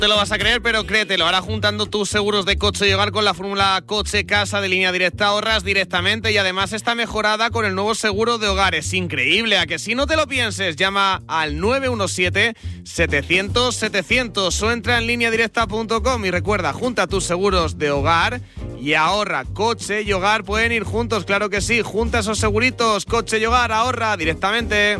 Te lo vas a creer, pero créetelo. Ahora juntando tus seguros de coche y hogar con la fórmula Coche Casa de Línea Directa ahorras directamente y además está mejorada con el nuevo seguro de hogar. Es increíble, a que si no te lo pienses, llama al 917-700-700 o entra en lineadirecta.com y recuerda, junta tus seguros de hogar y ahorra. Coche y hogar pueden ir juntos, claro que sí. Junta esos seguritos, coche y hogar, ahorra directamente.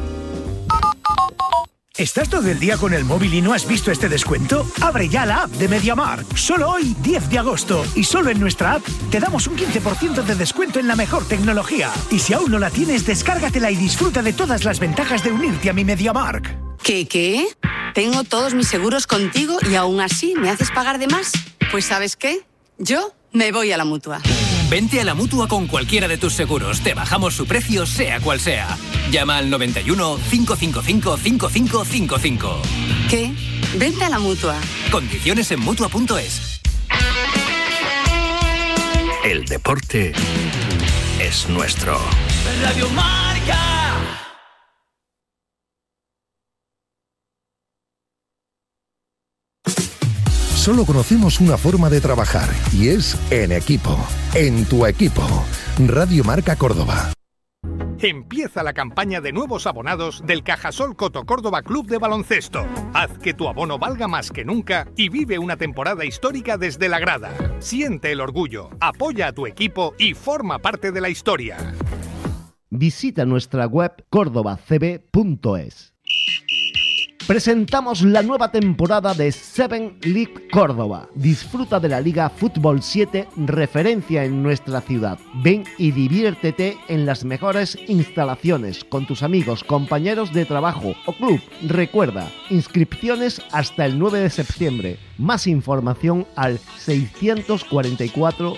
¿Estás todo el día con el móvil y no has visto este descuento? Abre ya la app de MediaMarkt. Solo hoy, 10 de agosto, y solo en nuestra app, te damos un 15% de descuento en la mejor tecnología. Y si aún no la tienes, descárgatela y disfruta de todas las ventajas de unirte a mi MediaMarkt. ¿Qué? Tengo todos mis seguros contigo y aún así me haces pagar de más. Pues ¿sabes qué? Yo me voy a la Mutua. Vente a la Mutua con cualquiera de tus seguros. Te bajamos su precio, sea cual sea. Llama al 91 555 5555. ¿Qué? Vente a la Mutua. Condiciones en Mutua.es. El deporte es nuestro. Radio Marca. Solo conocemos una forma de trabajar y es en equipo, en tu equipo. Radio Marca Córdoba. Empieza la campaña de nuevos abonados del Cajasol Coto Córdoba Club de Baloncesto. Haz que tu abono valga más que nunca y vive una temporada histórica desde la grada. Siente el orgullo, apoya a tu equipo y forma parte de la historia. Visita nuestra web cordobacb.es. Presentamos la nueva temporada de 7 League Córdoba. Disfruta de la Liga Fútbol 7, referencia en nuestra ciudad. Ven y diviértete en las mejores instalaciones con tus amigos, compañeros de trabajo o club. Recuerda, inscripciones hasta el 9 de septiembre. Más información al 644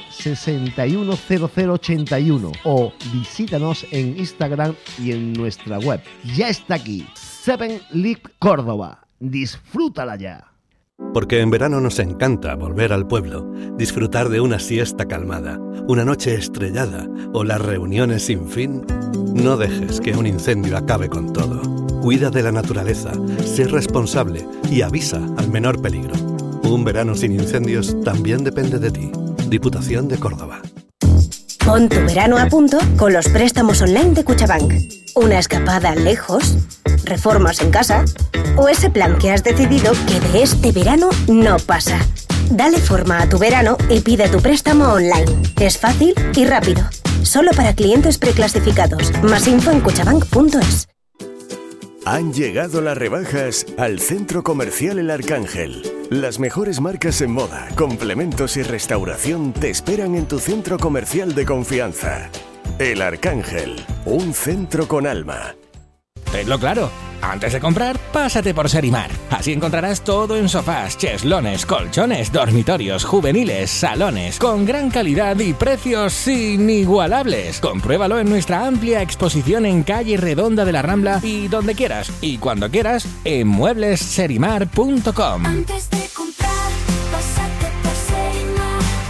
610081 o visítanos en Instagram y en nuestra web. Ya está aquí. 7 League Córdoba. Disfrútala ya. Porque en verano nos encanta volver al pueblo, disfrutar de una siesta calmada, una noche estrellada o las reuniones sin fin. No dejes que un incendio acabe con todo. Cuida de la naturaleza, sé responsable y avisa al menor peligro. Un verano sin incendios también depende de ti. Diputación de Córdoba. Pon tu verano a punto con los préstamos online de Cuchabank. Una escapada lejos, reformas en casa o ese plan que has decidido que de este verano no pasa. Dale forma a tu verano y pide tu préstamo online. Es fácil y rápido. Solo para clientes preclasificados. Más info en cuchabank.es. Han llegado las rebajas al Centro Comercial El Arcángel. Las mejores marcas en moda, complementos y restauración te esperan en tu centro comercial de confianza. El Arcángel, un centro con alma. Tenlo claro, antes de comprar, pásate por Serimar. Así encontrarás todo en sofás, cheslanes, colchones, dormitorios, juveniles, salones, con gran calidad y precios inigualables. Compruébalo en nuestra amplia exposición en calle Redonda de la Rambla y donde quieras y cuando quieras en mueblesserimar.com. Antes de comprar, pásate por Serimar.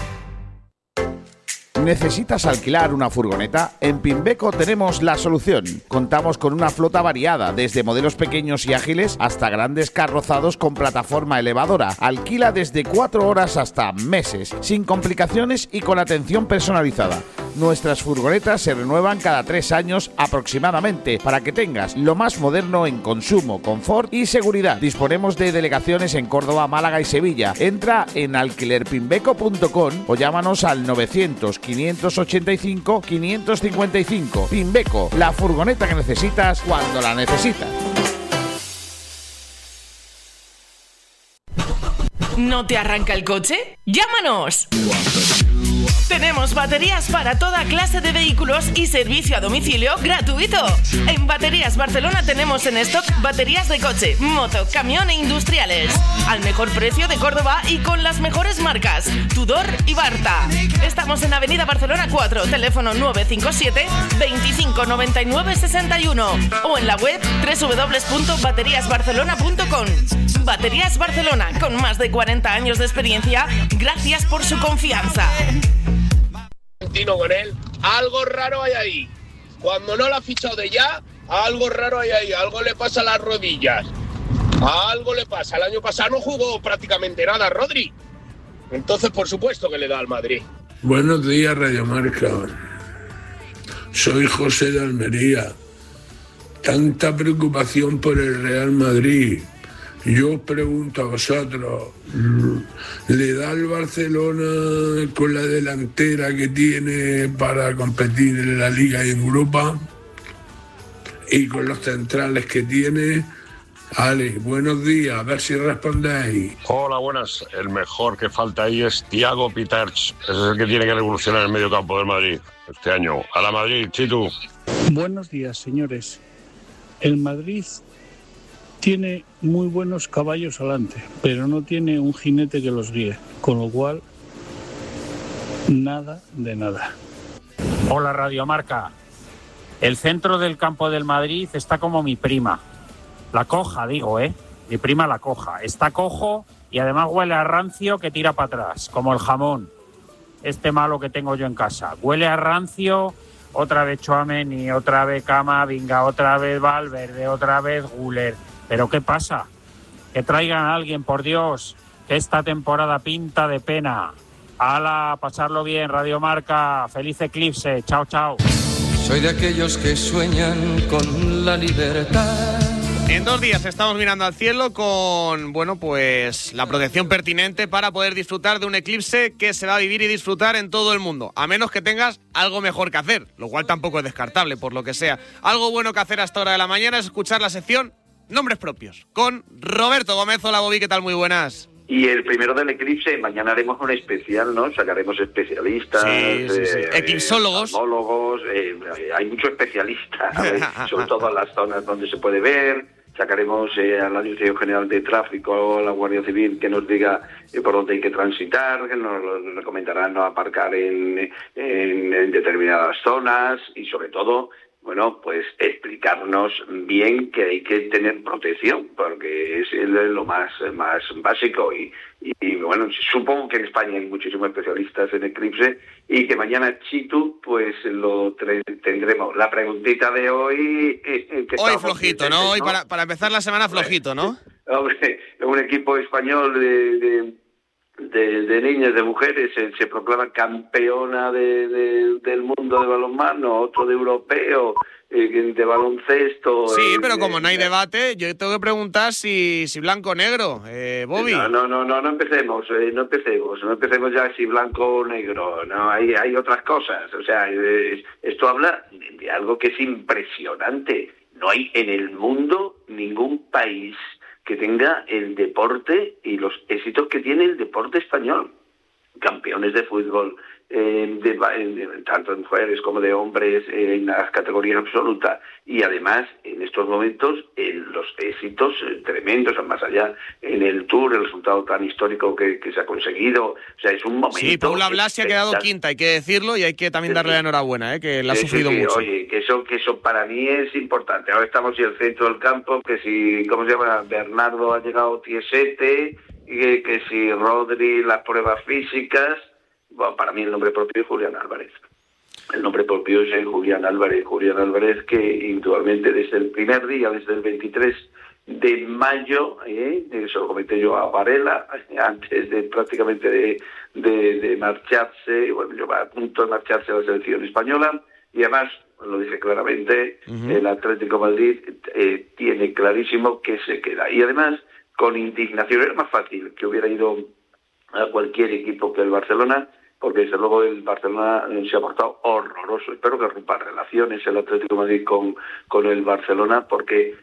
¿Necesitas alquilar una furgoneta? En Pimbeco tenemos la solución. Contamos con una flota variada, desde modelos pequeños y ágiles hasta grandes carrozados con plataforma elevadora. Alquila desde 4 horas hasta meses, sin complicaciones y con atención personalizada. Nuestras furgonetas se renuevan cada 3 años aproximadamente para que tengas lo más moderno en consumo, confort y seguridad. Disponemos de delegaciones en Córdoba, Málaga y Sevilla. Entra en alquilerpimbeco.com o llámanos al 900-585-555. Pimbeco, la furgoneta que necesitas cuando la necesitas. ¿No te arranca el coche? ¡Llámanos! Tenemos baterías para toda clase de vehículos y servicio a domicilio gratuito. En Baterías Barcelona tenemos en stock baterías de coche, moto, camión e industriales. Al mejor precio de Córdoba y con las mejores marcas, Tudor y Barta. Estamos en Avenida Barcelona 4, teléfono 957 25 99 61 o en la web www.bateriasbarcelona.com. Baterías Barcelona, con más de 40 años de experiencia, gracias por su confianza. Con él, algo raro hay ahí. Cuando no lo ha fichado de ya, algo raro hay ahí, algo le pasa a las rodillas. Algo le pasa. El año pasado no jugó prácticamente nada Rodri. Entonces, por supuesto que le da al Madrid. Buenos días, Radio Marca. Soy José de Almería. Tanta preocupación por el Real Madrid. Yo os pregunto a vosotros, ¿le da el Barcelona con la delantera que tiene para competir en la Liga y en Europa? Y con los centrales que tiene. Ale, buenos días, a ver si respondéis. Hola, buenas. El mejor que falta ahí es Thiago Piters. Ese es el que tiene que revolucionar el medio campo del Madrid este año. A la Madrid, Chitu. Buenos días, señores. El Madrid tiene muy buenos caballos alante, pero no tiene un jinete que los guíe, con lo cual, nada de nada. Hola, Radio Marca. El centro del campo del Madrid está como mi prima. La Coja, digo, Mi prima La Coja. Está cojo y además huele a rancio que tira para atrás, como el jamón. Este malo que tengo yo en casa. Huele a rancio, otra vez Tchouaméni, otra vez Camavinga, otra vez Valverde, otra vez Güler. ¿Pero qué pasa? Que traigan a alguien, por Dios, que esta temporada pinta de pena. ¡Hala, pasarlo bien, Radio Marca! ¡Feliz eclipse! ¡Chao, chao! Soy de aquellos que sueñan con la libertad. En 2 días estamos mirando al cielo con, bueno, pues la protección pertinente para poder disfrutar de un eclipse que se va a vivir y disfrutar en todo el mundo, a menos que tengas algo mejor que hacer, lo cual tampoco es descartable, por lo que sea. Algo bueno que hacer a esta hora de la mañana es escuchar la sección Nombres Propios, con Roberto Gómez. Hola, Bobby, ¿qué tal? Muy buenas. Y el primero del eclipse, mañana haremos un especial, ¿no? Sacaremos especialistas, sí. Eclipsólogos. Hay mucho especialista, sobre todo en las zonas donde se puede ver. Sacaremos a la Dirección General de Tráfico, a la Guardia Civil, que nos diga por dónde hay que transitar, que nos recomendarán no aparcar en determinadas zonas y, sobre todo, bueno, pues explicarnos bien que hay que tener protección, porque es lo más básico. Y bueno, supongo que en España hay muchísimos especialistas en eclipse y que mañana, Chitu, pues lo tendremos. La preguntita de hoy... hoy flojito, ¿no? Hoy para empezar la semana flojito, ¿no? Hombre, un equipo español de niñas, de mujeres, se proclama campeona del mundo de balonmano, otro de europeo, de baloncesto. Sí, pero como no hay debate, yo tengo que preguntar si blanco o negro, Bobby. No empecemos ya si blanco o negro, no, hay otras cosas, o sea, esto habla de algo que es impresionante. No hay en el mundo ningún país que tenga el deporte y los éxitos que tiene el deporte español. Campeones de fútbol, tanto de mujeres como de hombres, en las categorías absolutas. Y además, en estos momentos, los éxitos tremendos, más allá en el Tour, el resultado tan histórico que se ha conseguido. O sea, es un momento... Sí, Paula Blasi ha quedado quinta, hay que decirlo, y hay que también darle la enhorabuena, que la ha sufrido mucho. Oye, que eso para mí es importante. Ahora estamos en el centro del campo, que si, ¿cómo se llama? Bernardo ha llegado 17, que si Rodri, las pruebas físicas. Bueno, para mí el nombre propio es Julián Álvarez. El nombre propio es Julián Álvarez. Julián Álvarez, que indudablemente desde el primer día, desde el 23 de mayo, eso lo comenté yo a Varela, antes de prácticamente de marcharse, bueno, yo a punto de marcharse a la selección española, y además, lo dije claramente, el Atlético de Madrid tiene clarísimo que se queda. Y además, con indignación, era más fácil que hubiera ido a cualquier equipo que el Barcelona, porque desde luego el Barcelona se ha portado horroroso. Espero que rompa relaciones el Atlético de Madrid con el Barcelona, porque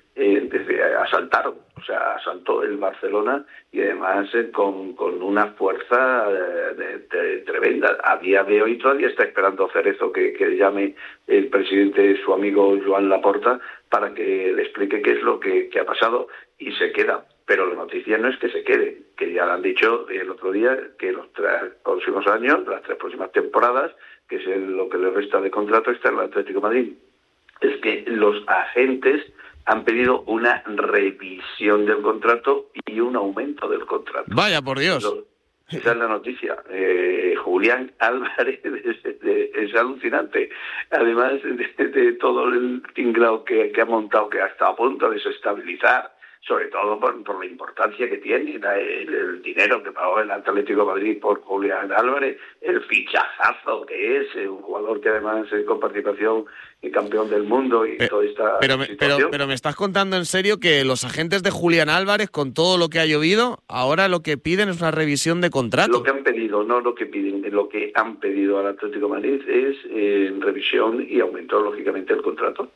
asaltó el Barcelona, y además con una fuerza tremenda. A día de hoy todavía está esperando Cerezo que llame el presidente, su amigo Joan Laporta, para que le explique qué es lo que ha pasado, y se queda. Pero la noticia no es que se quede, que ya lo han dicho el otro día, que los 3 próximos años, las 3 próximas temporadas, que es lo que le resta de contrato, está en el Atlético de Madrid. Es que los agentes han pedido una revisión del contrato y un aumento del contrato. Vaya, por Dios. Esa es la noticia. Julián Álvarez es alucinante. Además de todo el tinglao que ha montado, que ha estado a punto de desestabilizar sobre todo por la importancia que tiene, el dinero que pagó el Atlético de Madrid por Julián Álvarez, el fichajazo que es, un jugador que además es con participación y campeón del mundo y toda esta situación. Pero me estás contando en serio que los agentes de Julián Álvarez, con todo lo que ha llovido, ahora lo que piden es una revisión de contrato. Lo que han pedido, no lo que piden, lo que han pedido al Atlético de Madrid es revisión y aumento, lógicamente, el contrato.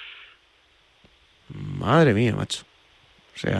Madre mía, macho. O sea,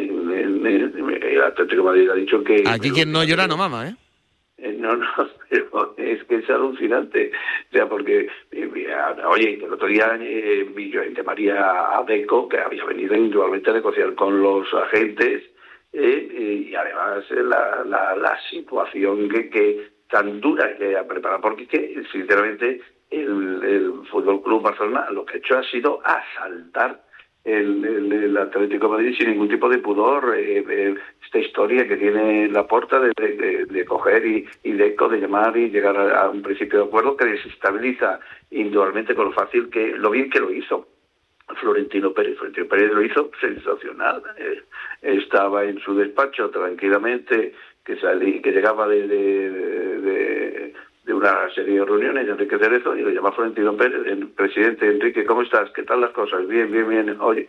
el Atlético de Madrid ha dicho que... Aquí quien no llora no mama, ¿eh? No, pero es que es alucinante. O sea, porque, oye, el otro día vi yo a María Adeco, que había venido individualmente a negociar con los agentes, y además la situación que tan dura que ha preparado, porque que, sinceramente, el Fútbol Club Barcelona lo que ha hecho ha sido asaltar el Atlético de Madrid sin ningún tipo de pudor. Esta historia que tiene Laporta de coger y de llamar y llegar a un principio de acuerdo que desestabiliza indudablemente con lo bien que lo hizo Florentino Pérez. Florentino Pérez lo hizo sensacional. Estaba en su despacho tranquilamente, que llegaba de una serie de reuniones de Enrique Cerezo, y lo llama Florentino Pérez, el presidente. Enrique, ¿cómo estás? ¿Qué tal las cosas? Bien. Oye,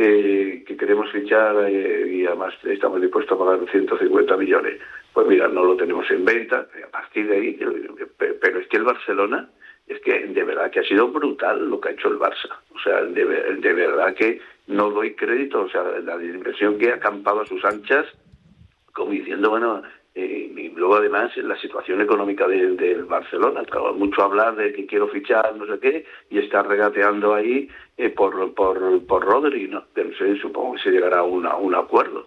que queremos fichar y además estamos dispuestos a pagar 150 millones. Pues mira, no lo tenemos en venta. A partir de ahí, pero es que el Barcelona, es que de verdad que ha sido brutal lo que ha hecho el Barça. O sea, de verdad que no doy crédito. O sea, la inversión que ha acampado a sus anchas, como diciendo, bueno... y luego además la situación económica del Barcelona, claro, mucho hablar de que quiero fichar no sé qué y estar regateando ahí por Rodri, ¿no? Pero no sé, supongo que se llegará a un acuerdo,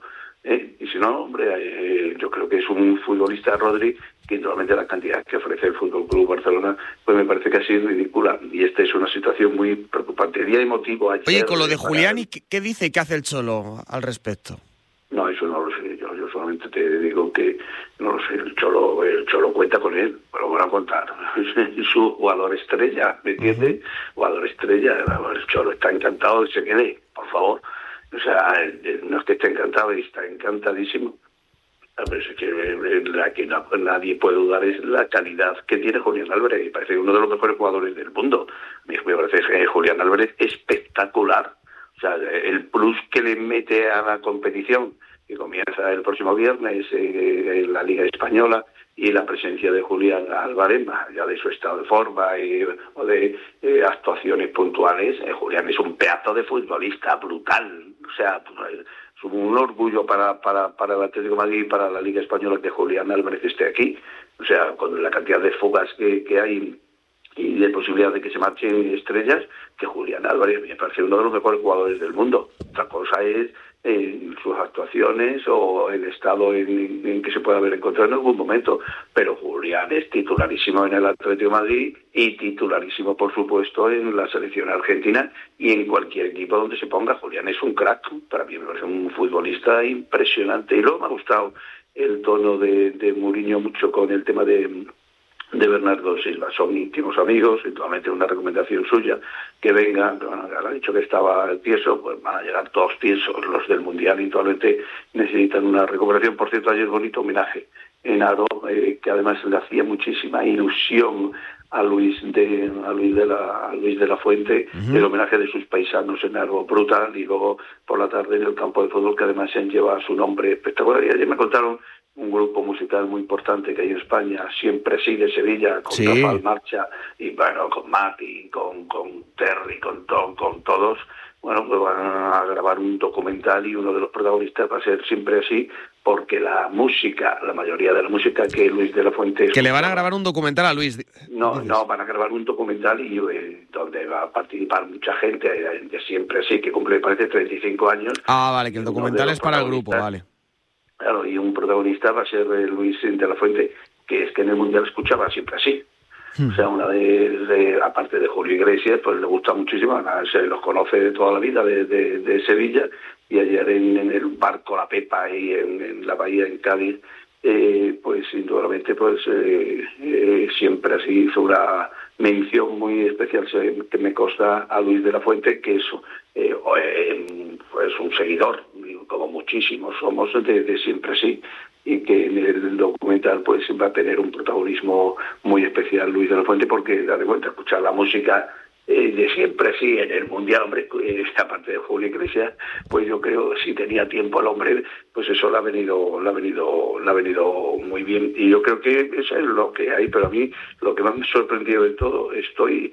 y si no, hombre, yo creo que es un futbolista, Rodri, que normalmente la cantidad que ofrece el Fútbol Club Barcelona pues me parece que ha sido ridícula, y esta es una situación muy preocupante. Día emotivo ayer. Oye, con lo de Julián, ¿y qué dice y qué hace el Cholo al respecto? No, eso no lo sé. Yo solamente te digo que no lo sé. El Cholo cuenta con él, pero van a contar. Es su jugador estrella, ¿me entiendes? Jugador estrella. El Cholo está encantado de que se quede, por favor. O sea, no es que esté encantado, está encantadísimo. Pero es que la que nadie puede dudar es la calidad que tiene Julián Álvarez. Me parece uno de los mejores jugadores del mundo. Me parece Julián Álvarez espectacular. O sea, el plus que le mete a la competición, que comienza el próximo viernes en la Liga Española, y la presencia de Julián Álvarez, más allá de su estado de forma o de actuaciones puntuales, Julián es un pedazo de futbolista brutal. O sea, es un orgullo para el Atlético de Madrid y para la Liga Española que Julián Álvarez esté aquí. O sea, con la cantidad de fugas que hay y de posibilidad de que se marchen estrellas, que Julián Álvarez me parece uno de los mejores jugadores del mundo. Otra cosa es sus actuaciones o el estado en que se puede haber encontrado en algún momento, pero Julián es titularísimo en el Atlético de Madrid y titularísimo, por supuesto, en la selección argentina y en cualquier equipo donde se ponga. Julián es un crack, para mí me parece un futbolista impresionante, y luego me ha gustado el tono de Mourinho mucho con el tema de Bernardo Silva. Son íntimos amigos, actualmente una recomendación suya, que venga. Bueno, ha dicho que estaba tieso, pues van a llegar todos tiesos los del Mundial, y actualmente necesitan una recuperación. Por cierto, ayer bonito homenaje en Aro, que además le hacía muchísima ilusión a Luis de la Fuente, el homenaje de sus paisanos en Aro, brutal, y luego por la tarde en el campo de fútbol, que además se lleva su nombre espectacular. Y ayer me contaron un grupo musical muy importante que hay en España, Siempre Sí, de Sevilla, con Rafael Marcha, y bueno, con Mati, con Terry, con todos. Bueno, pues van a grabar un documental, y uno de los protagonistas va a ser Siempre Así, porque la mayoría de la música que Luis de la Fuente... Que le van a grabar un documental a Luis. No, van a grabar un documental y donde va a participar mucha gente de Siempre Así, que cumple, parece, 35 años. Ah, vale, que el documental es para el grupo, vale. Claro, y un protagonista va a ser Luis de la Fuente, que es que en el Mundial escuchaba Siempre Así. O sea, aparte de Julio Iglesias, pues le gusta muchísimo, se los conoce de toda la vida de Sevilla, y ayer en el barco La Pepa y en la bahía en Cádiz, pues indudablemente pues Siempre Así hizo una mención muy especial, que me consta, a Luis de la Fuente, que es pues un seguidor como muchísimos somos de siempre sí, y que en el documental pues va a tener un protagonismo muy especial Luis de la Fuente, porque date cuenta, escuchar la música de siempre sí en el Mundial, hombre, aparte de Julio Iglesias, pues yo creo si tenía tiempo el hombre, pues eso le ha venido muy bien, y yo creo que eso es lo que hay. Pero a mí lo que más me ha sorprendido de todo es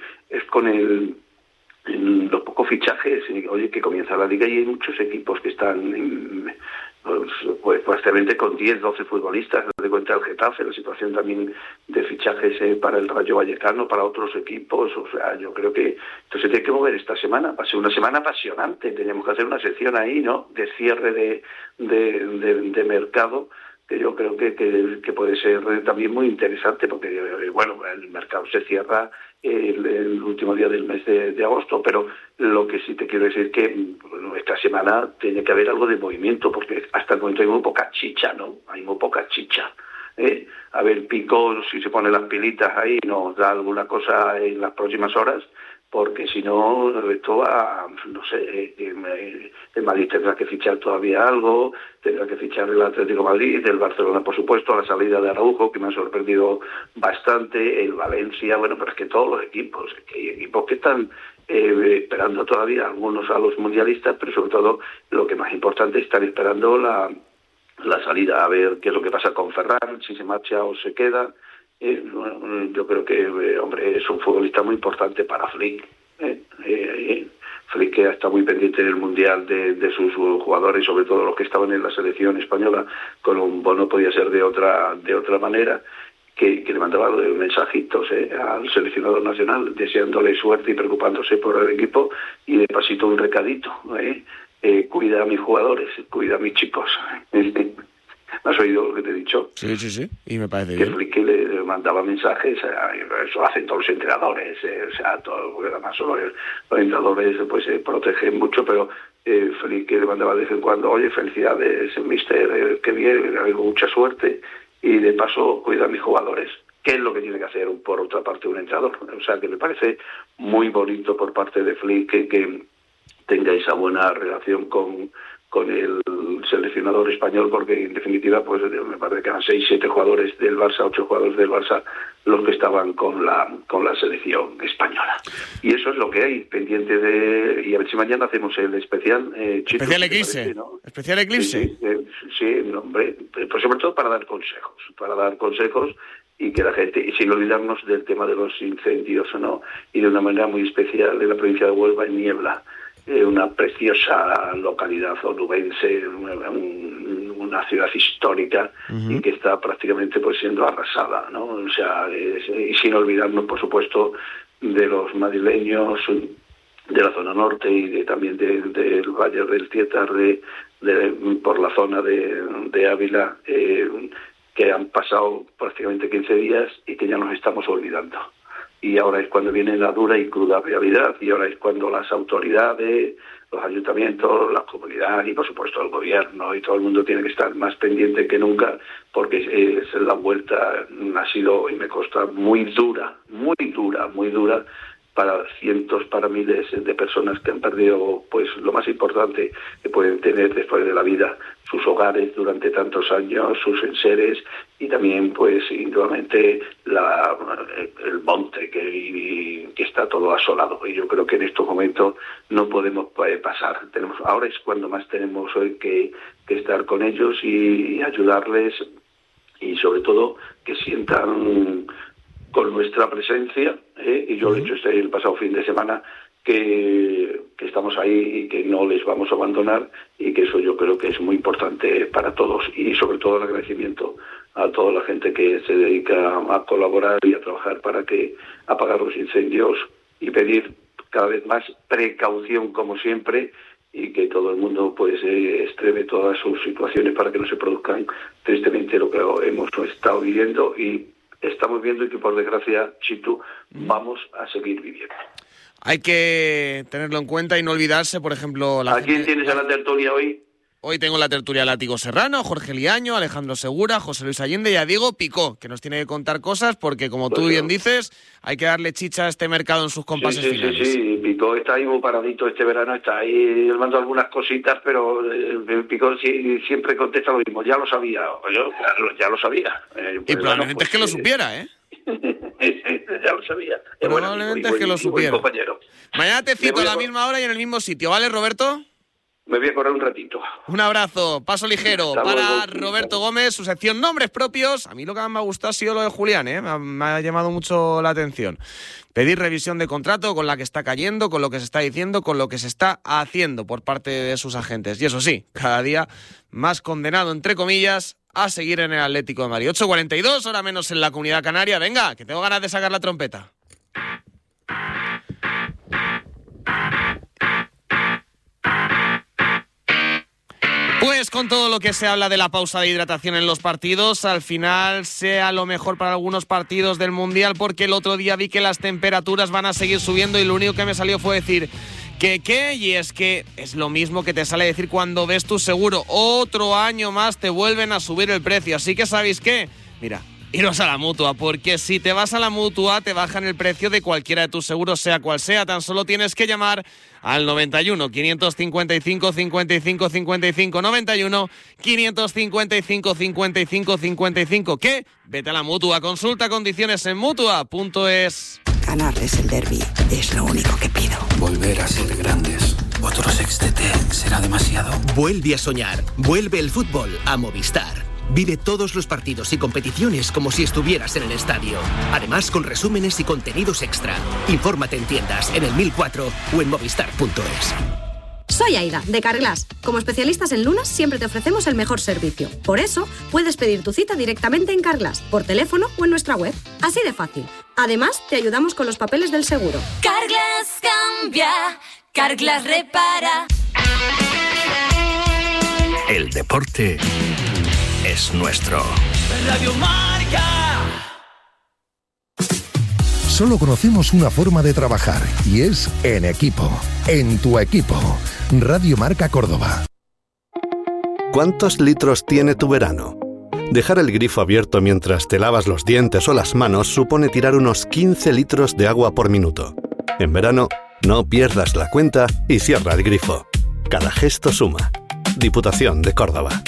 con los pocos fichajes. Oye, que comienza la liga y hay muchos equipos que están pues prácticamente con 10, 12 futbolistas. De cuenta el Getafe, la situación también de fichajes para el Rayo Vallecano, para otros equipos. O sea, yo creo que entonces tiene que mover esta semana. Va a ser una semana apasionante. Tenemos que hacer una sección ahí, ¿no?, de cierre de mercado, que yo creo que puede ser también muy interesante, porque bueno, el mercado se cierra el último día del mes de agosto, pero lo que sí te quiero decir es que bueno, esta semana tiene que haber algo de movimiento, porque hasta el momento hay muy poca chicha, ¿no? Hay muy poca chicha. A ver, Pico, si se pone las pilitas ahí, nos da alguna cosa en las próximas horas, porque si no, esto va, no sé, el Madrid tendrá que fichar todavía algo, tendrá que fichar el Atlético de Madrid, el Barcelona, por supuesto, la salida de Araujo, que me ha sorprendido bastante, el Valencia, bueno, pero es que todos los equipos, que hay equipos que están esperando todavía, algunos a los mundialistas, pero sobre todo, lo que más importante, están esperando la salida, a ver qué es lo que pasa con Ferran, si se marcha o se queda. Yo creo que, hombre, es un futbolista muy importante para Flick. Flick, que está muy pendiente en el Mundial de sus jugadores, sobre todo los que estaban en la selección española, con un no podía ser de otra manera, que le mandaba mensajitos al seleccionador nacional, deseándole suerte y preocupándose por el equipo, y de pasito un recadito, cuida a mis jugadores, cuida a mis chicos. ¿Me has oído lo que te he dicho? Sí, y me parece que bien. Flick le mandaba mensajes, eso lo hacen todos los entrenadores, o sea, todo, porque además los entrenadores pues se protegen mucho, pero Flick le mandaba de vez en cuando, oye, felicidades, mister, qué bien, mucha suerte, y de paso cuida a mis jugadores. ¿Qué es lo que tiene que hacer, por otra parte, un entrenador? O sea, que me parece muy bonito por parte de Flick que tenga esa buena relación con el seleccionador español, porque en definitiva pues me parece que eran 6, 7 jugadores del Barça, 8 jugadores del Barça los que estaban con la selección española. Y eso es lo que hay pendiente de... Y a ver si mañana hacemos el especial... Chito, especial Eclipse, ¿no? Especial Eclipse. Sí, hombre, pues sobre todo para dar consejos y que la gente, y sin olvidarnos del tema de los incendios, ¿no? Y de una manera muy especial en la provincia de Huelva, en Niebla, una preciosa localidad onubense, una ciudad histórica, y que está prácticamente pues siendo arrasada, ¿no? O sea, y sin olvidarnos, por supuesto, de los madrileños de la zona norte y también del Valle del Tietar, por la zona de Ávila, que han pasado prácticamente 15 días y que ya nos estamos olvidando. Y ahora es cuando viene la dura y cruda realidad, y ahora es cuando las autoridades, los ayuntamientos, las comunidades y por supuesto el gobierno y todo el mundo tiene que estar más pendiente que nunca, porque la vuelta ha sido, y me consta, muy dura para cientos, para miles de personas que han perdido pues lo más importante que pueden tener después de la vida, sus hogares durante tantos años, sus enseres, y también pues indudablemente el monte que está todo asolado. Y yo creo que en estos momentos no podemos pasar. Ahora es cuando más tenemos que estar con ellos y ayudarles, y sobre todo que sientan con nuestra presencia, y yo lo he hecho el pasado fin de semana, que estamos ahí y que no les vamos a abandonar, y que eso yo creo que es muy importante para todos, y sobre todo el agradecimiento a toda la gente que se dedica a colaborar y a trabajar para apagar los incendios, y pedir cada vez más precaución como siempre, y que todo el mundo pues extreme todas sus situaciones para que no se produzcan tristemente lo que hemos estado viviendo y estamos viendo, y que por desgracia, Chitu, vamos a seguir viviendo. Hay que tenerlo en cuenta y no olvidarse, por ejemplo... ¿A quién tienes en la tertulia hoy? Hoy tengo la tertulia Látigo Serrano, Jorge Liaño, Alejandro Segura, José Luis Allende y a Diego Picó, que nos tiene que contar cosas porque, como tú bien dices, hay que darle chicha a este mercado en sus compases finales. Sí, Picón está ahí muy paradito este verano, está ahí mando algunas cositas, pero Picón siempre contesta lo mismo, ya lo sabía. Yo, claro, ya lo sabía. Y probablemente es que lo supiera, ¿eh? Ya lo sabía. Probablemente es que lo supiera. Mañana te cito a la misma hora y en el mismo sitio, ¿vale, Roberto? Me voy a correr un ratito. Un abrazo, paso ligero para Roberto Gómez, su sección Nombres Propios. A mí lo que más me ha gustado ha sido lo de Julián, ¿eh? Me ha llamado mucho la atención. Pedir revisión de contrato con la que está cayendo, con lo que se está diciendo, con lo que se está haciendo por parte de sus agentes. Y eso sí, cada día más condenado, entre comillas, a seguir en el Atlético de Madrid. 8:42, hora menos en la Comunidad Canaria. Venga, que tengo ganas de sacar la trompeta. Pues con todo lo que se habla de la pausa de hidratación en los partidos, al final sea lo mejor para algunos partidos del Mundial, porque el otro día vi que las temperaturas van a seguir subiendo y lo único que me salió fue decir ¿qué? Y es que es lo mismo que te sale decir cuando ves tu seguro. Otro año más te vuelven a subir el precio, así que ¿sabéis qué? Mira, iros a la Mutua, porque si te vas a la Mutua te bajan el precio de cualquiera de tus seguros, sea cual sea. Tan solo tienes que llamar al 91 555 55 55 91 555 55 55. ¿Qué? Vete a la Mutua, consulta condiciones en Mutua.es. Ganarles el derbi es lo único que pido. Volver a ser grandes. Otro sextete será demasiado. Vuelve a soñar. Vuelve el fútbol a Movistar. Vive todos los partidos y competiciones como si estuvieras en el estadio. Además, con resúmenes y contenidos extra. Infórmate en tiendas, en el 1004 o en movistar.es. Soy Aida, de Carglass. Como especialistas en lunas, siempre te ofrecemos el mejor servicio. Por eso, puedes pedir tu cita directamente en Carglass, por teléfono o en nuestra web. Así de fácil. Además, te ayudamos con los papeles del seguro. Carglass cambia, Carglass repara. El deporte es nuestro. Radio Marca. Solo conocemos una forma de trabajar y es en equipo. En tu equipo. Radio Marca Córdoba. ¿Cuántos litros tiene tu verano? Dejar el grifo abierto mientras te lavas los dientes o las manos supone tirar unos 15 litros de agua por minuto. En verano, no pierdas la cuenta y cierra el grifo. Cada gesto suma. Diputación de Córdoba.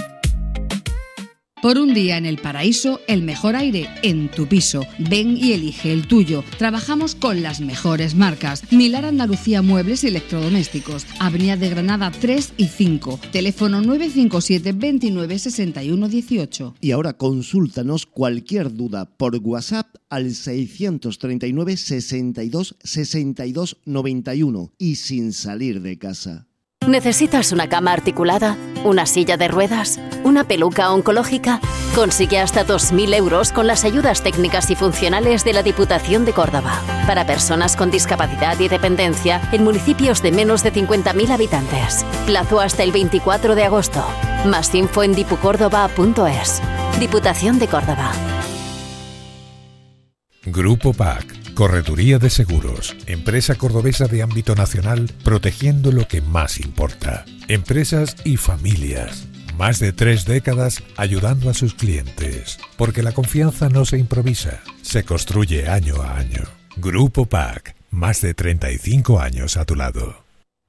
Por un día en el paraíso, el mejor aire en tu piso. Ven y elige el tuyo. Trabajamos con las mejores marcas. Milar Andalucía Muebles y Electrodomésticos. Avenida de Granada 3 y 5. Teléfono 957 29 61 18. Y ahora consúltanos cualquier duda por WhatsApp al 639 62 62 91 y sin salir de casa. ¿Necesitas una cama articulada? ¿Una silla de ruedas? ¿Una peluca oncológica? Consigue hasta 2.000 euros con las ayudas técnicas y funcionales de la Diputación de Córdoba. Para personas con discapacidad y dependencia en municipios de menos de 50.000 habitantes. Plazo hasta el 24 de agosto. Más info en dipucórdoba.es. Diputación de Córdoba. Grupo PAC, Correduría de Seguros, empresa cordobesa de ámbito nacional, protegiendo lo que más importa. Empresas y familias. Más de 3 décadas ayudando a sus clientes. Porque la confianza no se improvisa, se construye año a año. Grupo PAC, más de 35 años a tu lado.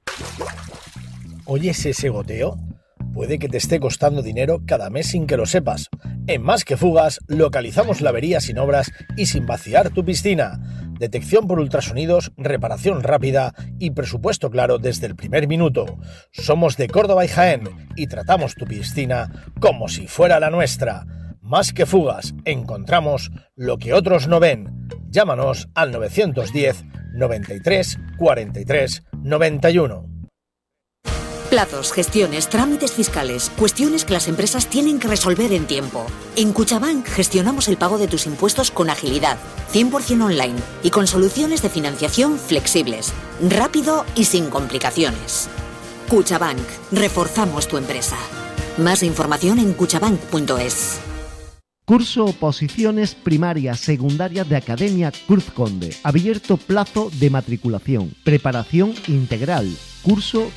¿Oyes ese goteo? Puede que te esté costando dinero cada mes sin que lo sepas. En Más que Fugas localizamos la avería sin obras y sin vaciar tu piscina. Detección por ultrasonidos, reparación rápida y presupuesto claro desde el primer minuto. Somos de Córdoba y Jaén y tratamos tu piscina como si fuera la nuestra. Más que Fugas, encontramos lo que otros no ven. Llámanos al 910 93 43 91. Plazos, gestiones, trámites fiscales, cuestiones que las empresas tienen que resolver en tiempo. En Cuchabank gestionamos el pago de tus impuestos con agilidad, 100% online y con soluciones de financiación flexibles, rápido y sin complicaciones. Cuchabank, reforzamos tu empresa. Más información en cuchabank.es. Curso Oposiciones Primaria Secundaria de Academia Cruz Conde. Abierto plazo de matriculación. Preparación integral. Curso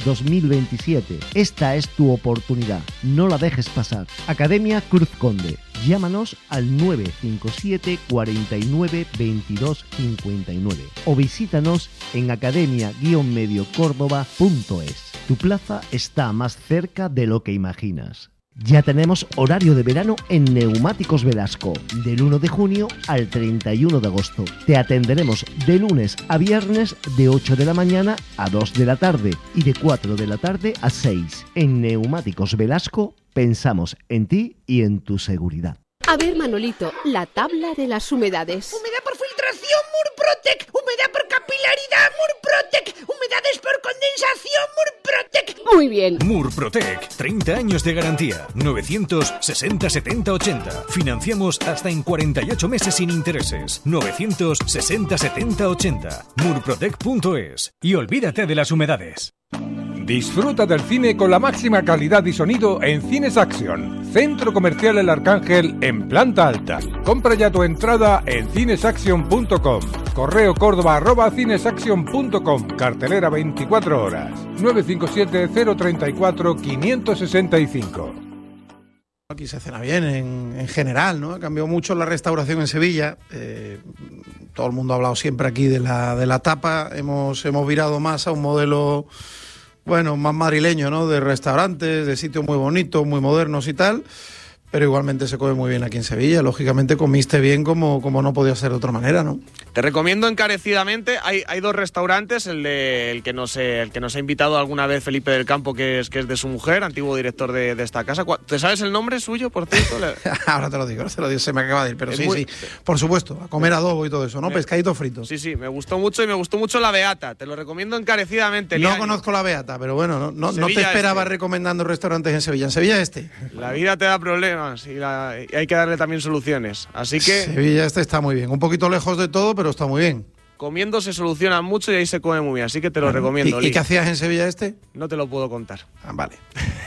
2026-2027. Esta es tu oportunidad. No la dejes pasar. Academia Cruz Conde. Llámanos al 957 49 22 59 o visítanos en academia-mediocórdoba.es. Tu plaza está más cerca de lo que imaginas. Ya tenemos horario de verano en Neumáticos Velasco, del 1 de junio al 31 de agosto. Te atenderemos de lunes a viernes de 8 de la mañana a 2 de la tarde y de 4 de la tarde a 6. En Neumáticos Velasco pensamos en ti y en tu seguridad. A ver, Manolito, la tabla de las humedades. Humedad por filtración, Murprotec. Humedad por capilaridad, Murprotec. Humedades por condensación, Murprotec. Muy bien. Murprotec, 30 años de garantía. 960 70 80. Financiamos hasta en 48 meses sin intereses. 960 70 80. Murprotec.es. Y olvídate de las humedades. Disfruta del cine con la máxima calidad y sonido en Cines Action, Centro Comercial El Arcángel en planta alta. Compra ya tu entrada en cinesaction.com. Correo córdoba@cinesaction.com. Cartelera 24 horas. 957 034 565. Aquí se cena bien en general, ¿no? Ha cambiado mucho la restauración en Sevilla. Todo el mundo ha hablado siempre aquí de la tapa. Hemos virado más a un modelo, bueno, más madrileño, ¿no? De restaurantes, de sitios muy bonitos, muy modernos y tal. Pero igualmente se come muy bien aquí en Sevilla. Lógicamente comiste bien como no podía ser de otra manera, ¿no? Te recomiendo encarecidamente, hay dos restaurantes, el que nos ha invitado alguna vez Felipe del Campo, que es de su mujer, antiguo director de esta casa. ¿Te sabes el nombre suyo, por cierto? Ahora te lo digo, se me acaba de ir, pero sí, por supuesto, a comer adobo y todo eso, ¿no? Pescadito frito. Sí, me gustó mucho y me gustó mucho la Beata, te lo recomiendo encarecidamente. No conozco la Beata, pero bueno, no te esperaba recomendando restaurantes en Sevilla. En Sevilla La vida te da problemas y hay que darle también soluciones, así que... Sevilla está muy bien, un poquito lejos de todo, pero está muy bien. Comiendo se soluciona mucho y ahí se come muy bien, así que te lo recomiendo. ¿Y qué hacías en Sevilla No te lo puedo contar. Vale.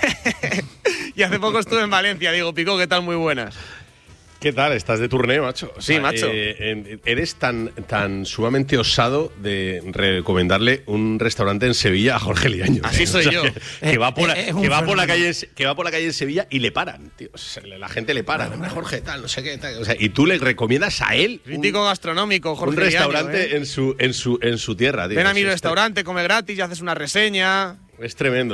Y hace poco estuve en Valencia, Diego Picó, ¿qué tal? Muy buenas. ¿Qué tal? ¿Estás de turneo, macho? Sí, macho. Eres tan sumamente osado de recomendarle un restaurante en Sevilla a Jorge Liaño. Así soy yo. Que va por la calle en Sevilla y le paran, tío. La gente le para. Hombre, Jorge, tal, no sé qué, tal. O sea, y tú le recomiendas a él crítico gastronómico, Jorge un restaurante Liaño, en su tierra, tío. Ven a mi restaurante, come gratis y haces una reseña. Es tremendo.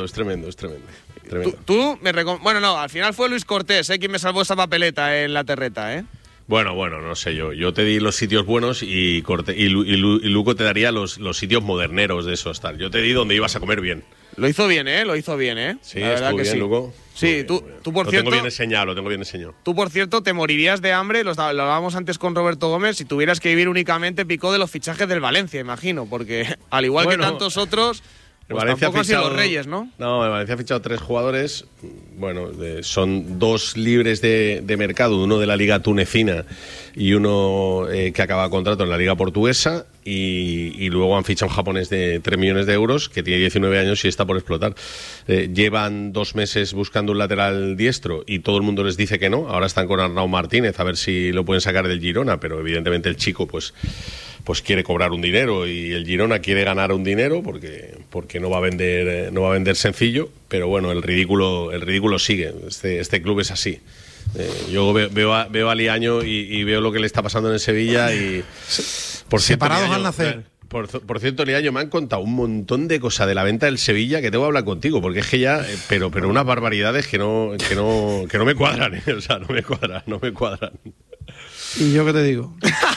Tú bueno, no, al final fue Luis Cortés, quien me salvó esa papeleta en la terreta, Bueno, no sé yo. Yo te di los sitios buenos y Luco te daría los sitios moderneros de esos, tal. Yo te di donde ibas a comer bien. Lo hizo bien, Sí, estuvo bien, Luco. Sí, tú por cierto... Lo tengo bien enseñado. Tú, por cierto, te morirías de hambre, lo hablábamos antes con Roberto Gómez, si tuvieras que vivir únicamente, Picó, de los fichajes del Valencia, imagino, porque al igual que tantos otros... Pues Valencia tampoco han sido los Reyes, ¿no? No, el Valencia ha fichado 3 jugadores. Bueno, son 2 libres de mercado, uno de la Liga Tunecina y uno que acaba contrato en la Liga Portuguesa. Y luego han fichado un japonés de 3 millones de euros que tiene 19 años y está por explotar. Llevan 2 meses buscando un lateral diestro y todo el mundo les dice que no. Ahora están con Arnau Martínez a ver si lo pueden sacar del Girona, pero evidentemente el chico pues quiere cobrar un dinero y el Girona quiere ganar un dinero porque no va a vender sencillo, pero bueno, el ridículo sigue. Este club es así. Yo veo a Liaño y veo lo que le está pasando en Sevilla y por cierto, separados Liaño, al nacer. Por cierto, Liaño, me han contado un montón de cosas de la venta del Sevilla que tengo que hablar contigo, porque es que ya, pero unas barbaridades que no me cuadran, o sea, no me cuadran. ¿Y yo qué te digo?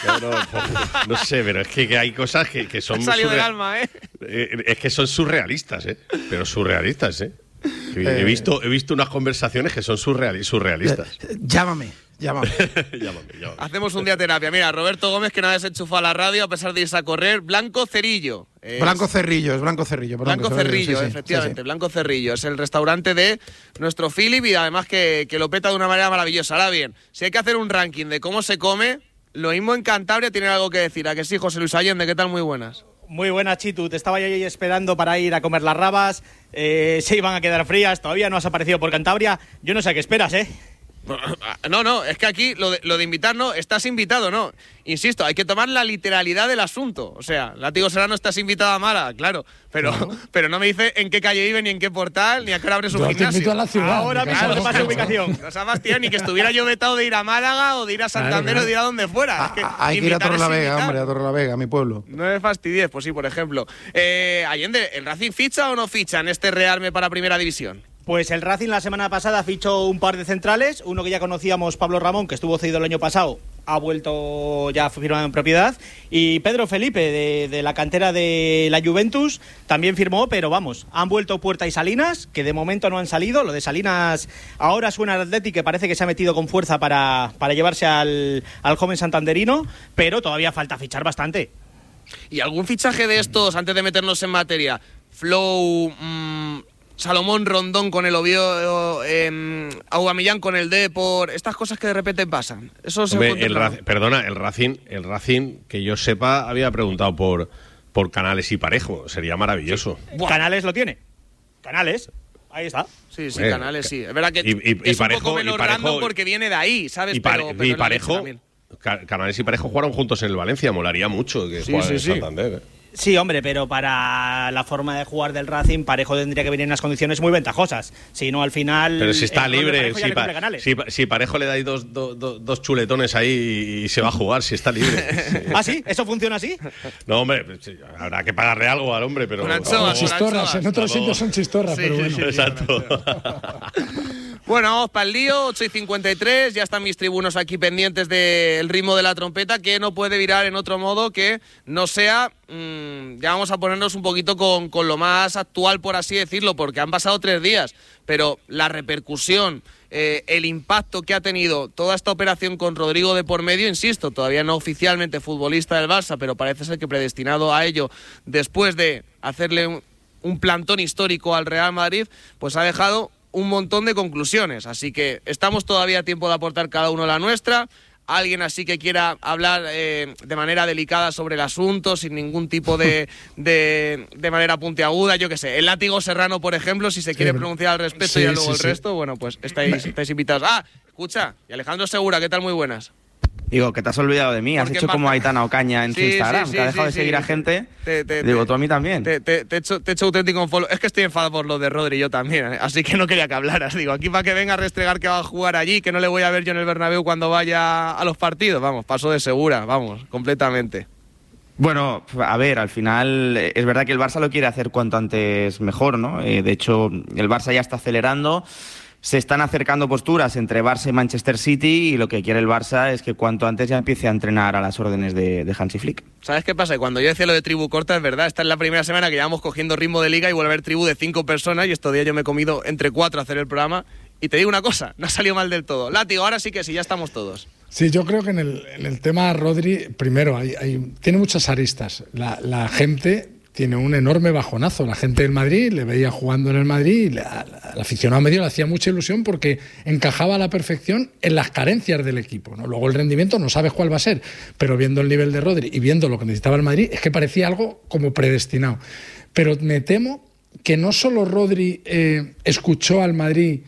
No sé, pero es que hay cosas que son... salido del alma, Es que son surrealistas, pero surrealistas, He visto unas conversaciones que son surrealistas. Llámame. Hacemos un día terapia. Mira, Roberto Gómez, que no ha desenchufado la radio a pesar de irse a correr. Blanco Cerrillo. Blanco Cerrillo. Efectivamente. Blanco Cerrillo. Es el restaurante de nuestro Philip y además que lo peta de una manera maravillosa. Ahora bien, si hay que hacer un ranking de cómo se come, lo mismo en Cantabria tienen algo que decir. ¿A que sí, José Luis Allende? ¿Qué tal? Muy buenas. Muy buena, Chitu. Te estaba yo ahí esperando para ir a comer las rabas. Se iban a quedar frías. Todavía no has aparecido por Cantabria. Yo no sé a qué esperas, No, es que aquí lo de invitar no, estás invitado, no. Insisto, hay que tomar la literalidad del asunto. O sea, Látigo Serrano, estás invitado a Málaga, claro, pero no me dice en qué calle vive, ni en qué portal, ni a qué hora abre su gimnasio. Te invito a la ciudad. Ahora mismo te paso ubicación. No se ha fastidiado ni que estuviera yo vetado de ir a Málaga o de ir a Santander o de ir a donde fuera. Es que hay que ir a Torrelavega, hombre, a Torrelavega, mi pueblo. No me fastidies, pues sí, por ejemplo. Allende, ¿el Racing ficha o no ficha en este Realme para Primera División? Pues el Racing la semana pasada fichó un par de centrales, uno que ya conocíamos, Pablo Ramón, que estuvo cedido el año pasado, ha vuelto ya firmado en propiedad, y Pedro Felipe de la cantera de la Juventus también firmó, pero vamos, han vuelto Puerta y Salinas, que de momento no han salido. Lo de Salinas ahora suena al Athletic, que parece que se ha metido con fuerza para llevarse al joven santanderino, pero todavía falta fichar bastante. ¿Y algún fichaje de estos, antes de meternos en materia, Flow, Salomón Rondón con el Oviedo, Aubameyang con el Depor, estas cosas que de repente pasan? Eso se el Racing, que yo sepa, había preguntado por Canales y Parejo. Sería maravilloso. Canales lo tiene. Canales, ahí está. Sí, Canales, sí. Es verdad que es Parejo, un poco menos random porque viene de ahí, ¿sabes? Pero Parejo, Canales y Parejo jugaron juntos en el Valencia. Molaría mucho que jugaran en Santander. Sí, hombre, pero para la forma de jugar del Racing, Parejo tendría que venir en unas condiciones muy ventajosas. Si no, al final... Pero si está libre, si Parejo le dais dos chuletones ahí y se va a jugar, si está libre. Sí. ¿Ah, sí? ¿Eso funciona así? No, hombre, habrá que pagarle algo al hombre, pero... Chistorras, en otros sitios son chistorras, pero bueno. Sí, exacto. Bueno, vamos para el lío, 8:53, ya están mis tribunos aquí pendientes del ritmo de la trompeta, que no puede virar en otro modo que no sea... ya vamos a ponernos un poquito con lo más actual, por así decirlo, porque han pasado 3 días, pero la repercusión, el impacto que ha tenido toda esta operación con Rodrigo de por medio, insisto, todavía no oficialmente futbolista del Barça, pero parece ser que predestinado a ello después de hacerle un plantón histórico al Real Madrid, pues ha dejado un montón de conclusiones, así que estamos todavía a tiempo de aportar cada uno la nuestra. Alguien así que quiera hablar de manera delicada sobre el asunto, sin ningún tipo de manera puntiaguda, yo qué sé. El Látigo Serrano, por ejemplo, si se quiere pronunciar al respecto y luego el resto, bueno, pues estáis invitados. Ah, escucha, y Alejandro Segura, ¿qué tal? Muy buenas. Digo, que te has olvidado de mí. Has hecho como Aitana Ocaña en su Instagram, que ha dejado de seguir a gente. Digo, tú a mí también. Te he hecho auténtico follow. Es que estoy enfadado por lo de Rodri, yo también, así que no quería que hablaras. Digo, aquí para que venga a restregar que va a jugar allí, que no le voy a ver yo en el Bernabéu cuando vaya a los partidos. Vamos, paso de Segura, vamos, completamente. Bueno, a ver, al final es verdad que el Barça lo quiere hacer cuanto antes mejor, ¿no? De hecho, el Barça ya está acelerando. Se están acercando posturas entre Barça y Manchester City, y lo que quiere el Barça es que cuanto antes ya empiece a entrenar a las órdenes de Hansi Flick. ¿Sabes qué pasa? Cuando yo decía lo de tribu corta, es verdad, esta es la primera semana que llevamos cogiendo ritmo de liga y vuelve a haber tribu de 5 personas, y estos días yo me he comido entre 4 a hacer el programa, y te digo una cosa, no ha salido mal del todo. Látigo, ahora sí que sí, ya estamos todos. Sí, yo creo que en el tema Rodri, primero, tiene muchas aristas. La gente tiene un enorme bajonazo. La gente del Madrid le veía jugando en el Madrid, al aficionado medio le hacía mucha ilusión porque encajaba a la perfección en las carencias del equipo, ¿no? Luego el rendimiento no sabes cuál va a ser, pero viendo el nivel de Rodri y viendo lo que necesitaba el Madrid, es que parecía algo como predestinado. Pero me temo que no solo Rodri escuchó al Madrid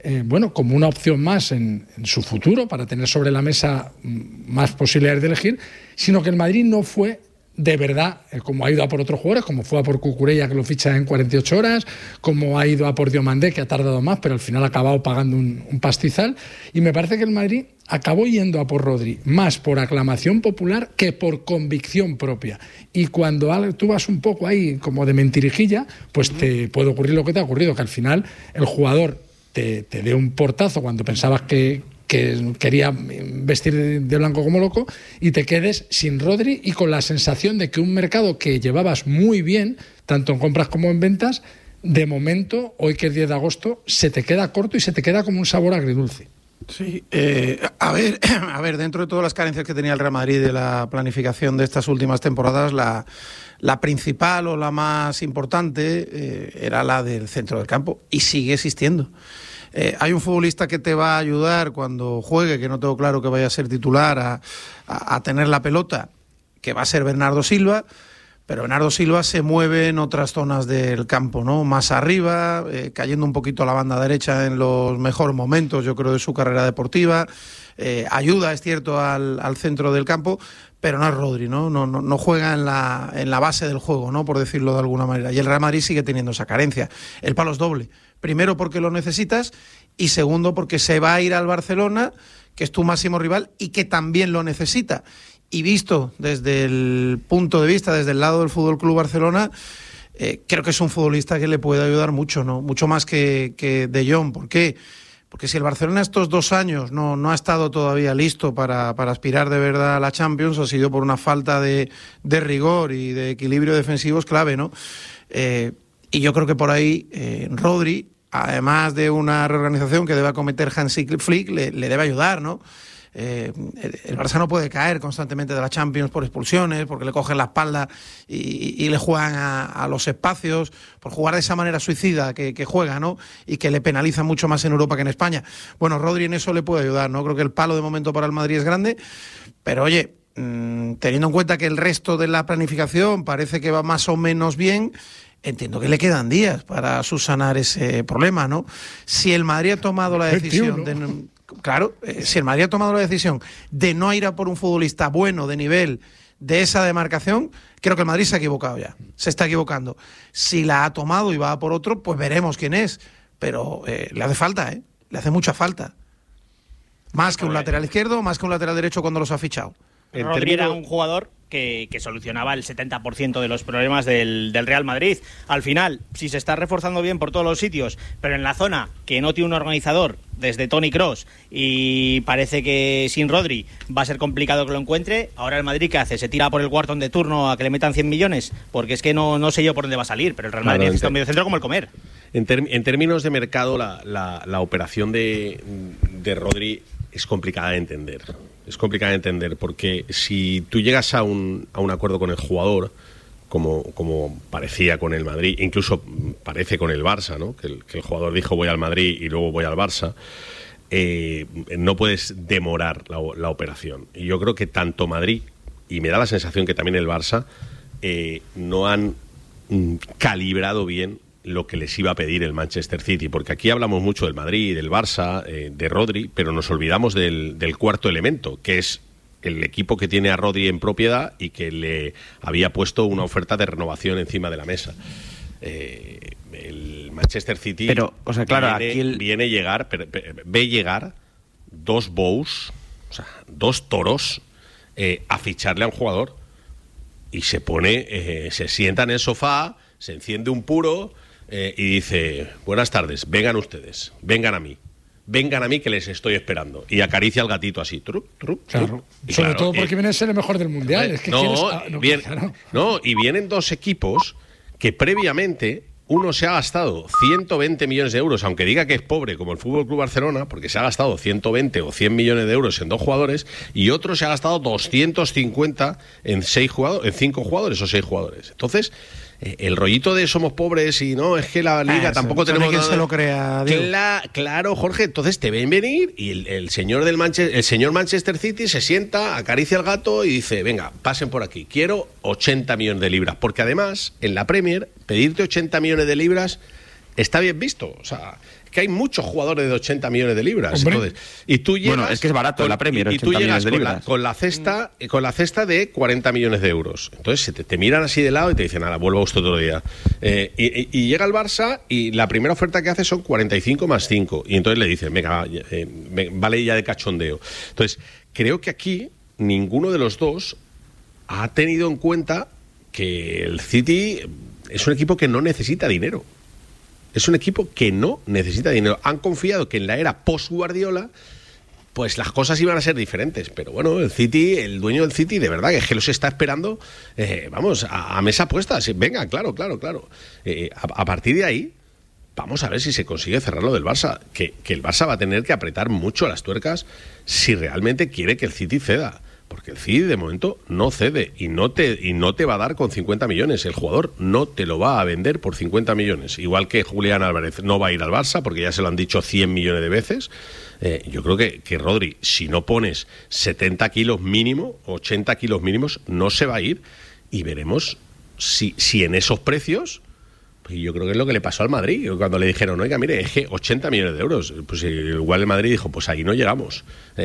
como una opción más en su futuro para tener sobre la mesa más posibilidades de elegir, sino que el Madrid no fue de verdad, como ha ido a por otros jugadores, como fue a por Cucurella, que lo ficha en 48 horas, como ha ido a por Diomandé, que ha tardado más, pero al final ha acabado pagando un pastizal. Y me parece que el Madrid acabó yendo a por Rodri más por aclamación popular que por convicción propia. Y cuando tú vas un poco ahí como de mentirijilla, pues te puede ocurrir lo que te ha ocurrido, que al final el jugador te dé un portazo cuando pensabas que quería vestir de blanco como loco, y te quedes sin Rodri y con la sensación de que un mercado que llevabas muy bien, tanto en compras como en ventas, de momento, hoy que es 10 de agosto, se te queda corto y se te queda como un sabor agridulce. Sí, a ver, dentro de todas las carencias que tenía el Real Madrid de la planificación de estas últimas temporadas, la principal o la más importante era la del centro del campo, y sigue existiendo. Hay un futbolista que te va a ayudar cuando juegue, que no tengo claro que vaya a ser titular, a tener la pelota, que va a ser Bernardo Silva, pero Bernardo Silva se mueve en otras zonas del campo, ¿no? Más arriba, cayendo un poquito a la banda derecha en los mejores momentos, yo creo, de su carrera deportiva. Ayuda, es cierto, al centro del campo, pero no es Rodri, ¿no? No juega en la base del juego, ¿no? Por decirlo de alguna manera. Y el Real Madrid sigue teniendo esa carencia. El palo es doble. Primero porque lo necesitas y segundo porque se va a ir al Barcelona, que es tu máximo rival y que también lo necesita. Y visto desde el punto de vista, desde el lado del Fútbol Club Barcelona, creo que es un futbolista que le puede ayudar mucho, ¿no? Mucho más que De Jong. ¿Por qué? Porque si el Barcelona estos 2 años no ha estado todavía listo para aspirar de verdad a la Champions, ha sido por una falta de rigor y de equilibrio defensivo clave, ¿no? Y yo creo que por ahí Rodri, además de una reorganización que debe acometer Hansi Flick, le debe ayudar, ¿no? El Barça no puede caer constantemente de la Champions por expulsiones, porque le cogen la espalda y le juegan a los espacios, por jugar de esa manera suicida que juega, ¿no? Y que le penaliza mucho más en Europa que en España. Bueno, Rodri en eso le puede ayudar, ¿no? Creo que el palo de momento para el Madrid es grande, pero oye, teniendo en cuenta que el resto de la planificación parece que va más o menos bien, entiendo que le quedan días para subsanar ese problema, ¿no? Si el Madrid ha tomado la decisión si el Madrid ha tomado la decisión de no ir a por un futbolista bueno, de nivel, de esa demarcación, creo que el Madrid se ha equivocado ya. Se está equivocando. Si la ha tomado y va a por otro, pues veremos quién es. Pero le hace falta, le hace mucha falta. Más que un lateral izquierdo, más que un lateral derecho cuando los ha fichado. Rodri era un jugador que solucionaba el 70% de los problemas del Real Madrid. Al final, si se está reforzando bien por todos los sitios, pero en la zona que no tiene un organizador, desde Toni Kroos, y parece que sin Rodri va a ser complicado que lo encuentre, ahora el Madrid, ¿qué hace? ¿Se tira por el Wharton de turno a que le metan 100 millones? Porque es que no sé yo por dónde va a salir, pero el Real Madrid necesita un mediocentro como el Comer. En términos de mercado, la operación de Rodri es complicada de entender. Es complicada de entender porque si tú llegas a un acuerdo con el jugador, como parecía con el Madrid, incluso parece con el Barça, ¿no? Que el jugador dijo voy al Madrid y luego voy al Barça, no puedes demorar la operación. Y yo creo que tanto Madrid, y me da la sensación que también el Barça, no han calibrado bien lo que les iba a pedir el Manchester City, porque aquí hablamos mucho del Madrid, del Barça, de Rodri, pero nos olvidamos del cuarto elemento, que es el equipo que tiene a Rodri en propiedad y que le había puesto una oferta de renovación encima de la mesa. El Manchester City ve llegar 2 bows, o sea, 2 toros, a ficharle a un jugador, y se sienta en el sofá, se enciende un puro y dice, buenas tardes, vengan ustedes, vengan a mí que les estoy esperando, y acaricia al gatito así, trup. Claro. Sobre todo porque viene a ser el mejor del mundial. Es que y vienen 2 equipos que previamente uno se ha gastado 120 millones de euros, aunque diga que es pobre como el Fútbol Club Barcelona, porque se ha gastado 120 o 100 millones de euros en 2 jugadores, y otro se ha gastado 250 en 5 jugadores o 6 jugadores. Entonces, el rollito de somos pobres y no, es que la liga tampoco tenemos nada. Se lo crea, claro, Jorge, entonces te ven venir y el señor Manchester City se sienta, acaricia al gato y dice, venga, pasen por aquí, quiero 80 millones de libras, porque además en la Premier pedirte 80 millones de libras está bien visto, o sea, que hay muchos jugadores de 80 millones de libras. Entonces, y tú llegas, bueno, es que es barato la Premier, y tú llegas con la cesta de 40 millones de euros. Entonces te miran así de lado y te dicen, nada, vuelvo a usted otro día. Y llega el Barça y la primera oferta que hace son 45 más 5. Y entonces le dicen, venga, vale ya de cachondeo. Entonces, creo que aquí ninguno de los dos ha tenido en cuenta que el City es un equipo que no necesita dinero. Es un equipo que no necesita dinero. Han confiado que en la era post-Guardiola pues las cosas iban a ser diferentes. Pero bueno, el dueño del City, de verdad, que es que los está esperando, vamos, a mesa puesta. Venga, claro. A partir de ahí, vamos a ver si se consigue cerrar lo del Barça. Que el Barça va a tener que apretar mucho las tuercas si realmente quiere que el City ceda. Porque el City de momento no cede y no te va a dar con 50 millones. El jugador no te lo va a vender por 50 millones. Igual que Julián Álvarez no va a ir al Barça porque ya se lo han dicho 100 millones de veces. Yo creo que Rodri, si no pones 70 kilos mínimo, 80 kilos mínimos, no se va a ir. Y veremos si en esos precios, pues yo creo que es lo que le pasó al Madrid, cuando le dijeron, oiga, mire, es que 80 millones de euros, pues igual el Madrid dijo, pues ahí no llegamos,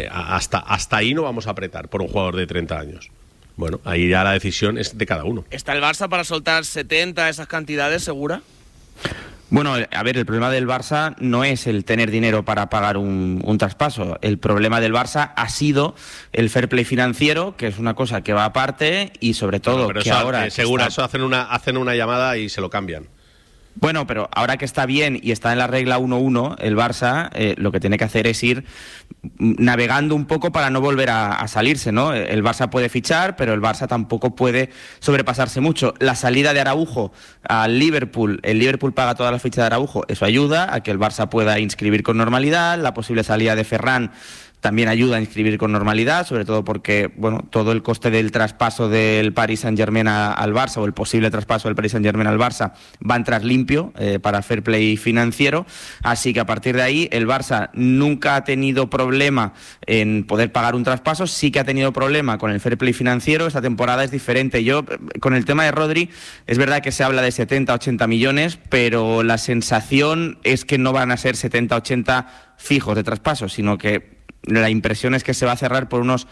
hasta ahí no vamos a apretar por un jugador de 30 años. Bueno, ahí ya la decisión es de cada uno. ¿Está el Barça para soltar 70 esas cantidades, segura? Bueno, a ver, el problema del Barça no es el tener dinero para pagar un traspaso. El problema del Barça ha sido el fair play financiero, que es una cosa que va aparte, y sobre todo pero que eso, ahora... segura, eso hacen una llamada y se lo cambian. Bueno, pero ahora que está bien y está en la regla 1-1, el Barça lo que tiene que hacer es ir navegando un poco para no volver a salirse, ¿no? El Barça puede fichar, pero el Barça tampoco puede sobrepasarse mucho. La salida de Araujo al Liverpool, el Liverpool paga toda la ficha de Araujo, eso ayuda a que el Barça pueda inscribir con normalidad. La posible salida de Ferran también ayuda a inscribir con normalidad, sobre todo porque, bueno, todo el coste del traspaso del Paris Saint-Germain al Barça, o el posible traspaso del Paris Saint-Germain al Barça, va a entrar limpio para fair play financiero. Así que a partir de ahí el Barça nunca ha tenido problema en poder pagar un traspaso, sí que ha tenido problema con el fair play financiero. Esta temporada es diferente. Yo, con el tema de Rodri, es verdad que se habla de 70, 80 millones, pero la sensación es que no van a ser 70, 80 fijos de traspaso, sino que la impresión es que se va a cerrar por unos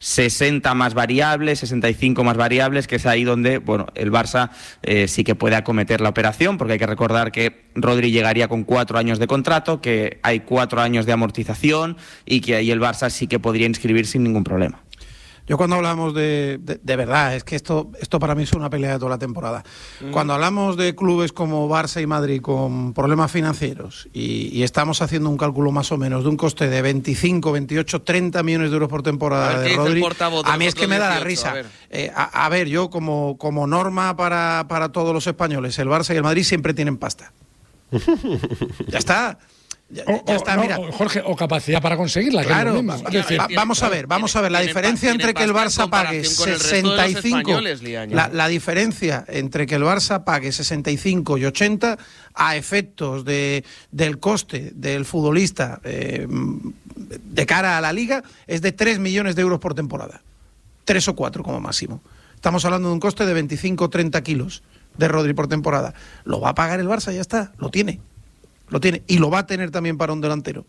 60 más variables, 65 más variables, que es ahí donde, bueno, el Barça sí que puede acometer la operación, porque hay que recordar que Rodri llegaría con 4 años de contrato, que hay 4 años de amortización y que ahí el Barça sí que podría inscribir sin ningún problema. Yo cuando hablamos de verdad, es que esto para mí es una pelea de toda la temporada. Cuando hablamos de clubes como Barça y Madrid con problemas financieros y estamos haciendo un cálculo más o menos de un coste de 25, 28, 30 millones de euros por temporada de Rodri, a mí es que me da la risa. A ver, yo como norma para todos los españoles, el Barça y el Madrid siempre tienen pasta. Ya está. Ya está, no, mira. Jorge, o capacidad para conseguirla. Claro, que es lo mismo. vamos a ver, la diferencia entre que el Barça pague 65, la diferencia entre que el Barça pague 65 y 80 a efectos del coste del futbolista de cara a la Liga es de 3 millones de euros por temporada, 3 o 4 como máximo. Estamos hablando de un coste de 25 o 30 kilos de Rodri por temporada. Lo va a pagar el Barça, ya está, lo tiene y lo va a tener también para un delantero.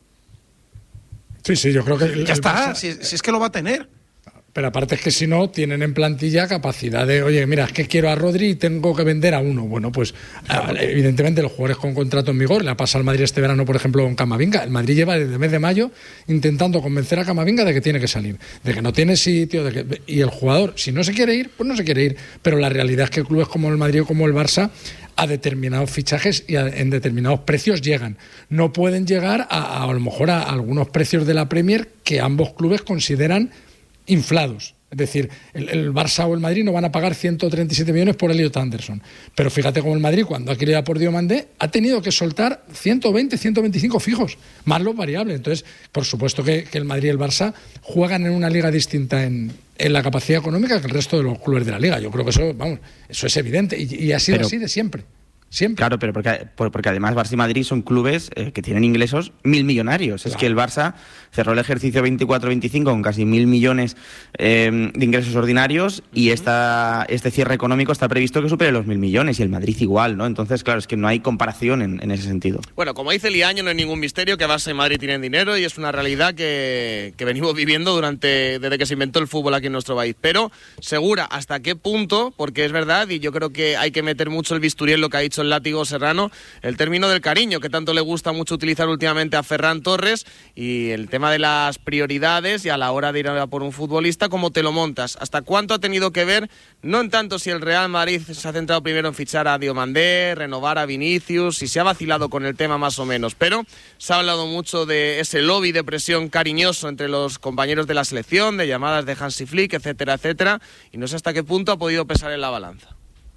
Sí, yo creo que ya está, si es que lo va a tener. Pero aparte es que si no, tienen en plantilla capacidad de, oye, mira, es que quiero a Rodri y tengo que vender a uno. Bueno, pues evidentemente los jugadores con contrato en vigor, le ha pasado al Madrid este verano, por ejemplo, con Camavinga. El Madrid lleva desde el mes de mayo intentando convencer a Camavinga de que tiene que salir, de que no tiene sitio, y el jugador, si no se quiere ir, pues no se quiere ir. Pero la realidad es que clubes como el Madrid o como el Barça, a determinados fichajes y en determinados precios llegan. No pueden llegar a lo mejor a algunos precios de la Premier que ambos clubes consideran inflados. Es decir, el Barça o el Madrid no van a pagar 137 millones por Elliot Anderson. Pero fíjate cómo el Madrid, cuando ha querido por Diomandé, ha tenido que soltar 120, 125 fijos, más los variables. Entonces, por supuesto que el Madrid y el Barça juegan en una liga distinta en la capacidad económica que el resto de los clubes de la liga. Yo creo que eso es evidente y ha sido así de siempre. Siempre. Claro, pero porque además Barça y Madrid son clubes que tienen ingresos 1.000 millonarios. Claro. Es que el Barça cerró el ejercicio 24-25 con casi 1.000 millones de ingresos ordinarios y este cierre económico está previsto que supere los 1.000 millones y el Madrid igual, ¿no? Entonces, claro, es que no hay comparación en ese sentido. Bueno, como dice Liaño, no hay ningún misterio que Barça y Madrid tienen dinero y es una realidad que venimos viviendo desde que se inventó el fútbol aquí en nuestro país. Pero, segura, ¿hasta qué punto? Porque es verdad y yo creo que hay que meter mucho el bisturí en lo que ha dicho el látigo Serrano, el término del cariño que tanto le gusta mucho utilizar últimamente a Ferran Torres y el tema de las prioridades y a la hora de ir a por un futbolista, cómo te lo montas. ¿Hasta cuánto ha tenido que ver? No en tanto si el Real Madrid se ha centrado primero en fichar a Diomandé, renovar a Vinicius, si se ha vacilado con el tema más o menos, pero se ha hablado mucho de ese lobby de presión cariñoso entre los compañeros de la selección, de llamadas de Hansi Flick, etcétera, etcétera, y no sé hasta qué punto ha podido pesar en la balanza.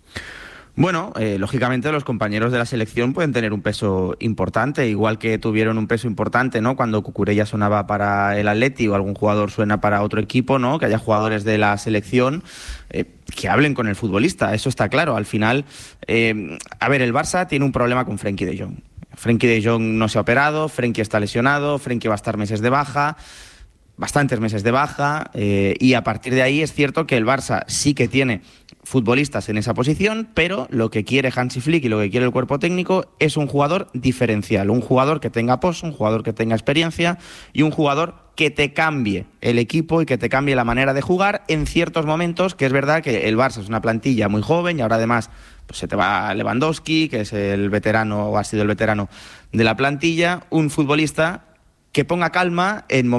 Bueno, lógicamente los compañeros de la selección pueden tener un peso importante, igual que tuvieron un peso importante, ¿no? Cuando Cucurella sonaba para el Atleti o algún jugador suena para otro equipo, ¿no? Que haya jugadores de la selección que hablen con el futbolista, eso está claro. Al final, a ver, el Barça tiene un problema con Frenkie de Jong. Frenkie de Jong no se ha operado, Frenkie está lesionado, Frenkie va a estar bastantes meses de baja, y a partir de ahí es cierto que el Barça sí que tiene futbolistas en esa posición, pero lo que quiere Hansi Flick y lo que quiere el cuerpo técnico es un jugador diferencial, un jugador que tenga pozo, un jugador que tenga experiencia y un jugador que te cambie el equipo y que te cambie la manera de jugar en ciertos momentos, que es verdad que el Barça es una plantilla muy joven y ahora además pues se te va Lewandowski, que es el veterano o ha sido el veterano de la plantilla, un futbolista que ponga calma en momentos